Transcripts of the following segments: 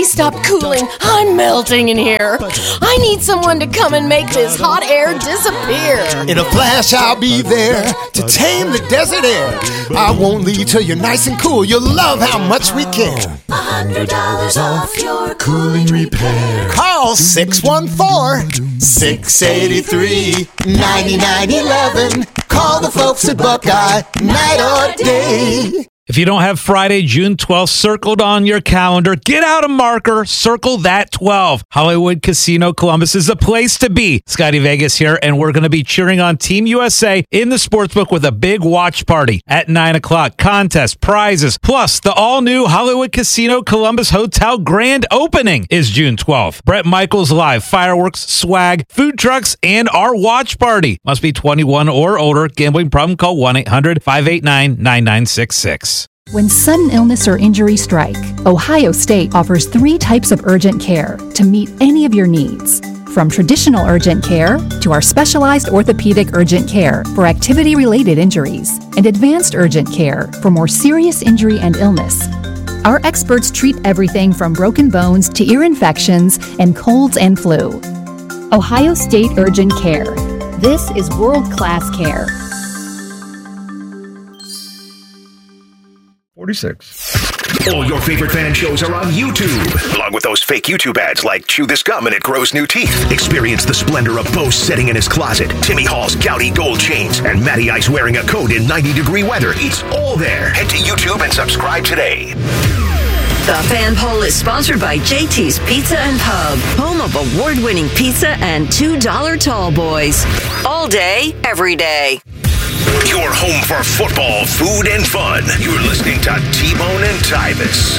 Stop cooling. I'm melting in here. I need someone to come and make this hot air disappear. In a flash, I'll be there to tame the desert air. I won't leave till you're nice and cool. You'll love how much we care. $100 off your cooling repair. Call 614-683-9911. Call the folks at Buckeye, night or day. If you don't have Friday, June 12th circled on your calendar, get out a marker, circle that 12. Hollywood Casino Columbus is the place to be. Scotty Vegas here, and we're going to be cheering on Team USA in the sportsbook with a big watch party at 9 o'clock. Contest, prizes, plus the all-new Hollywood Casino Columbus Hotel grand opening is June 12th. Bret Michaels Live, fireworks, swag, food trucks, and our watch party. Must be 21 or older. Gambling problem? Call 1-800-589-9966. When sudden illness or injury strike, Ohio State offers 3 types of urgent care to meet any of your needs. From traditional urgent care to our specialized orthopedic urgent care for activity-related injuries and advanced urgent care for more serious injury and illness. Our experts treat everything from broken bones to ear infections and colds and flu. Ohio State Urgent Care. This is world-class care. 46. All your favorite fan shows are on YouTube, along with those fake YouTube ads like chew this gum and it grows new teeth. Experience the splendor of Bo sitting in his closet, Timmy Hall's gouty gold chains, and Matty Ice wearing a coat in 90-degree weather. It's all there. Head to YouTube and subscribe today. The Fan Poll is sponsored by JT's Pizza and Pub, home of award-winning pizza and $2 tall boys. All day, every day. Your home for football, food, and fun. You're listening to T-Bone and Tyvis.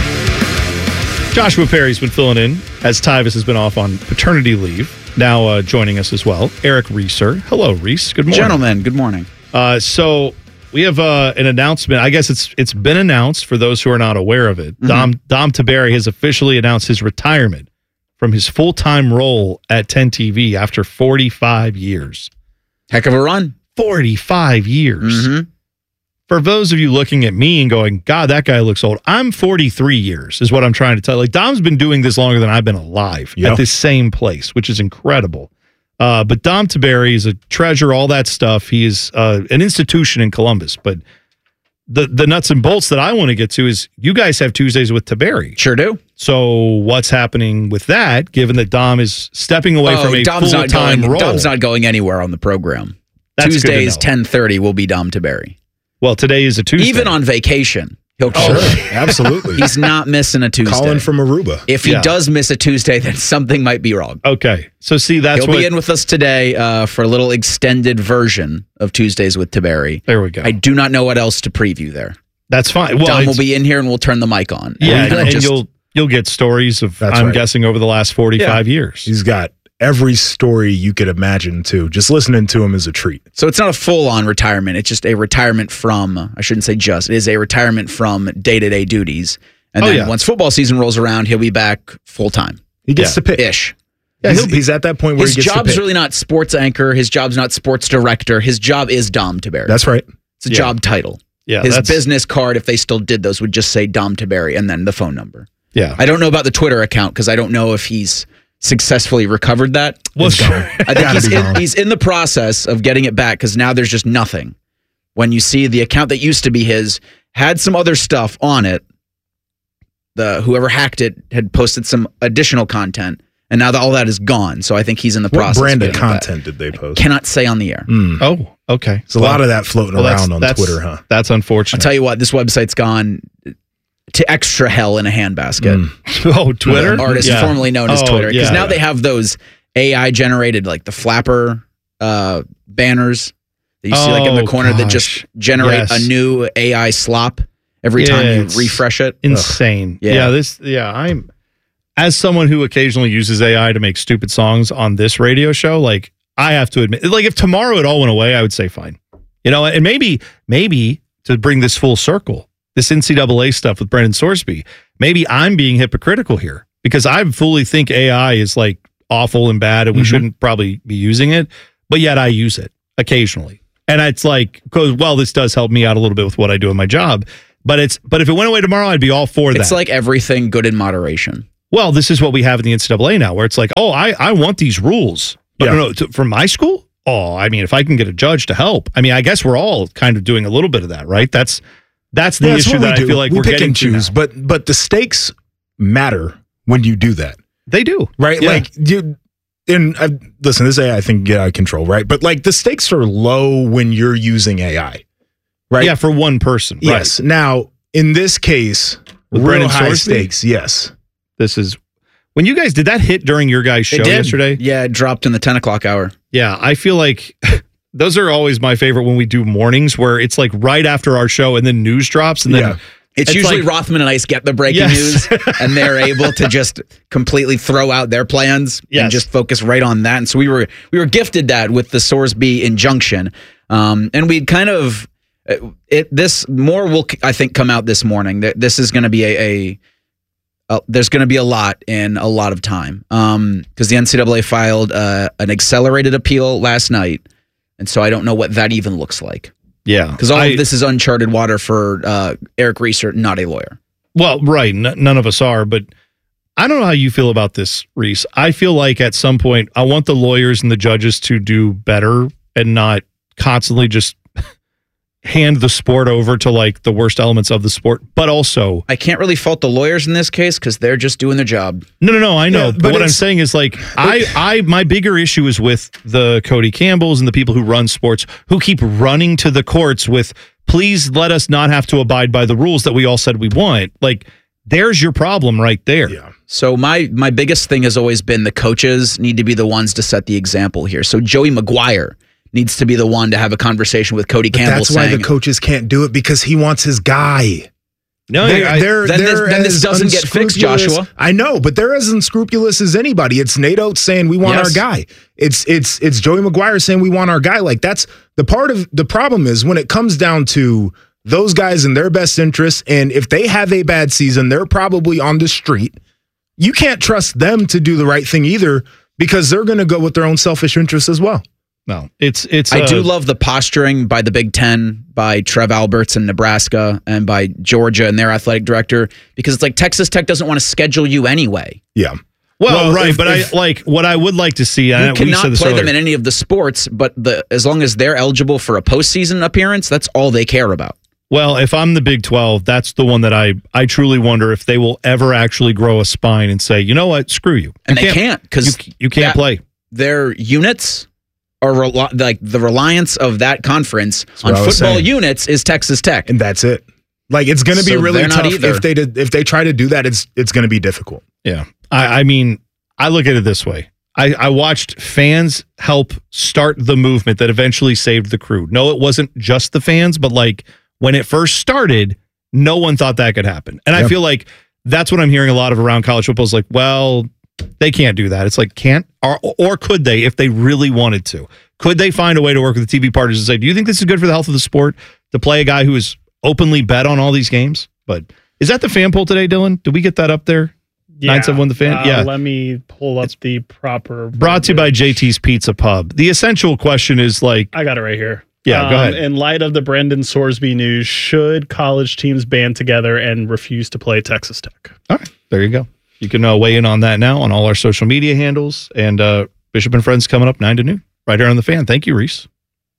Joshua Perry's been filling in as Tyvis has been off on paternity leave. Now joining us as well, Eric Reeser. Hello, Reese. Good morning. Gentlemen, good morning. So we have an announcement. I guess it's been announced for those who are not aware of it. Mm-hmm. Dom Tiberi has officially announced his retirement from his full-time role at 10 TV after 45 years. Heck of a run. 45 years. Mm-hmm. For those of you looking at me and going, God, that guy looks old. I'm 43 years is what I'm trying to tell you. Like, Dom's been doing this longer than I've been alive at this same place, which is incredible. But Dom Tiberi is a treasure, all that stuff. He is an institution in Columbus. But the nuts and bolts that I want to get to is you guys have Tuesdays with Tiberi. Sure do. So what's happening with that, given that Dom is stepping away from a full-time role? Dom's not going anywhere on the program. That's Tuesdays, 10:30 will be Dom Tiberi. Well, today is a Tuesday. Even on vacation, he'll sure, absolutely. He's not missing a Tuesday. Calling from Aruba. If he does miss a Tuesday, then something might be wrong. Okay. So see, he'll be in with us today for a little extended version of Tuesdays with Tiberi. There we go. I do not know what else to preview there. That's fine. Well, Dom will be in here and we'll turn the mic on. Yeah, and you'll get stories of, I'm guessing, over the last 45 years. He's got every story you could imagine, too. Just listening to him is a treat. So it's not a full-on retirement. It's just a retirement from, I shouldn't say just, it is a retirement from day-to-day duties. And then once football season rolls around, he'll be back full-time. He gets to pick. Ish. Yeah, he's at that point where he gets to pick. His job's really not sports anchor. His job's not sports director. His job is Dom Tiberi. That's right. It's a job title. Yeah, his business card, if they still did those, would just say Dom Tiberi and then the phone number. Yeah. I don't know about the Twitter account because I don't know if he's successfully recovered that. Well, I think he's in the process of getting it back because now there's just nothing. When you see the account that used to be his had some other stuff on it, whoever hacked it had posted some additional content, and now all that is gone. So I think he's in the process. What brand of content did they post? Cannot say on the air. Oh, okay. There's a lot of that floating around on Twitter, huh? That's unfortunate. I'll tell you what, this website's gone to extra hell in a handbasket. Oh, Twitter? The artist formerly known as Twitter. Because now they have those AI-generated, like the flapper banners that you see like in the corner that just generate a new AI slop every time you refresh it. Insane. I'm as someone who occasionally uses AI to make stupid songs on this radio show, like I have to admit, like if tomorrow it all went away, I would say fine. You know, and maybe to bring this full circle, this NCAA stuff with Brendan Sorsby, maybe I'm being hypocritical here because I fully think AI is like awful and bad and we shouldn't probably be using it, but yet I use it occasionally. And it's like, because, well, this does help me out a little bit with what I do in my job, But if it went away tomorrow, I'd be all for that. It's like everything good in moderation. Well, this is what we have in the NCAA now, where it's like, oh, I want these rules. But no, from my school? Oh, I mean, if I can get a judge to help. I mean, I guess we're all kind of doing a little bit of that, right? That's the issue that I feel like we're pick getting and choose, to now. but the stakes matter when you do that. They do. Right? Yeah. Like, listen, this AI thing can get out of control, right? But like the stakes are low when you're using AI, right? Yeah, for one person. Yes. Right. Now, in this case, With real Brendan high Sorsby? stakes, yes. This is when you guys did that hit during your guys' show It did. yesterday? Yeah, it dropped in the 10 o'clock hour. Yeah, I feel like those are always my favorite when we do mornings where it's like right after our show and then news drops and then It's usually like, Rothman and Ice get the breaking news, and they're able to just completely throw out their plans and just focus right on that. And so we were gifted that with the Sorsby injunction, and we kind of this more will I think come out this morning. That this is going to be there's going to be a lot in a lot of time because the NCAA filed an accelerated appeal last night, and so I don't know what that even looks like. Yeah. Because all of this is uncharted water for Eric Reeser, not a lawyer. Well, right. None of us are, but I don't know how you feel about this, Reese. I feel like at some point I want the lawyers and the judges to do better and not constantly just hand the sport over to like the worst elements of the sport, but also I can't really fault the lawyers in this case because they're just doing their job. No, I know. Yeah, but what I'm saying is like my bigger issue is with the Cody Campbells and the people who run sports who keep running to the courts with, please let us not have to abide by the rules that we all said we want. Like, there's your problem right there. Yeah. So my biggest thing has always been the coaches need to be the ones to set the example here. So Joey McGuire needs to be the one to have a conversation with Cody Campbell. That's why the coaches can't do it because he wants his guy. No, then this doesn't get fixed, Joshua. I know, but they're as unscrupulous as anybody. It's Nate Oates saying we want our guy. It's Joey McGuire saying we want our guy. Like that's the part of the problem is when it comes down to those guys in their best interests, and if they have a bad season, they're probably on the street. You can't trust them to do the right thing either because they're going to go with their own selfish interests as well. No, it's. I do love the posturing by the Big Ten, by Trev Alberts in Nebraska, and by Georgia and their athletic director, because it's like Texas Tech doesn't want to schedule you anyway. Yeah. Well, right, but I like what I would like to see. You cannot play them in any of the sports, but as long as they're eligible for a postseason appearance, that's all they care about. Well, if I'm the Big 12, that's the one that I truly wonder if they will ever actually grow a spine and say, you know what, screw you. And they can't because you can't play. Their units are like the reliance of that conference on football units is Texas Tech, and that's it. Like it's going to be really tough if they try to do that. It's going to be difficult. Yeah, I mean, I look at it this way. I watched fans help start the movement that eventually saved the crew. No, it wasn't just the fans, but like when it first started, no one thought that could happen. And I feel like that's what I'm hearing a lot of around college football is like, well, they can't do that. It's like, can't, or could they if they really wanted to? Could they find a way to work with the TV partners and say, do you think this is good for the health of the sport to play a guy who is openly bet on all these games? But is that the fan poll today, Dylan? Did we get that up there? Yeah. 971 the fan? Yeah. Let me pull up the proper. Brought to you by JT's Pizza Pub. The essential question is like. I got it right here. Yeah, go ahead. In light of the Brendan Sorsby news, should college teams band together and refuse to play Texas Tech? All right. There you go. You can weigh in on that now on all our social media handles. And Bishop and Friends coming up 9 to noon right here on The Fan. Thank you, Reese.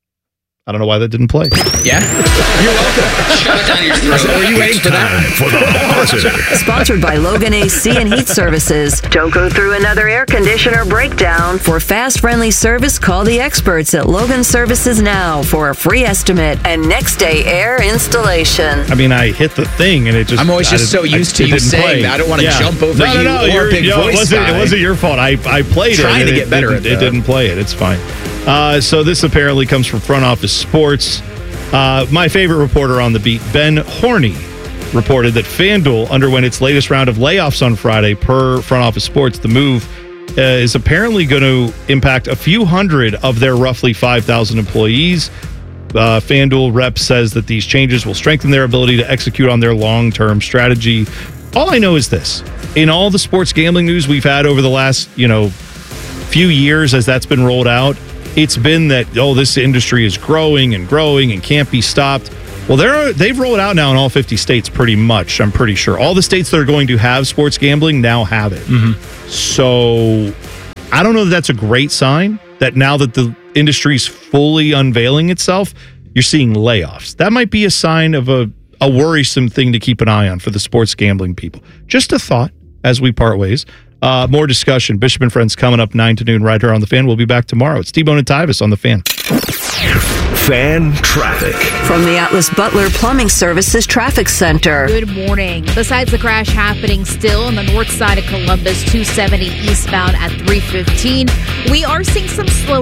I don't know why that didn't play. Yeah. You're welcome. Shove it down your throat. Were you waiting for that? For the buzzer. Sponsored by Logan AC and Heat Services. Don't go through another air conditioner breakdown. For fast, friendly service, call the experts at Logan Services now for a free estimate and next day air installation. I mean, I hit the thing and it just. I'm always just so used to you saying that. I don't want to jump over you or big voice guy. It wasn't your fault. I played it. Trying to get better at it. It didn't play it. It's fine. So this apparently comes from Front Office Sports. My favorite reporter on the beat, Ben Horney, reported that FanDuel underwent its latest round of layoffs on Friday per Front Office Sports. The move is apparently going to impact a few hundred of their roughly 5,000 employees. FanDuel rep says that these changes will strengthen their ability to execute on their long-term strategy. All I know is this. In all the sports gambling news we've had over the last, few years as that's been rolled out, it's been that, this industry is growing and can't be stopped. Well, they've rolled out now in all 50 states pretty much, I'm pretty sure. All the states that are going to have sports gambling now have it. So I don't know that that's a great sign that now that the industry's fully unveiling itself, you're seeing layoffs. That might be a sign of a worrisome thing to keep an eye on for the sports gambling people. Just a thought as we part ways. More discussion. Bishop and Friends coming up 9 to noon right here on The Fan. We'll be back tomorrow. It's T-Bone and Tyvis on The Fan. Fan traffic. From the Atlas Butler Plumbing Services Traffic Center. Good morning. Besides the crash happening still on the north side of Columbus, 270 eastbound at 315, we are seeing some slow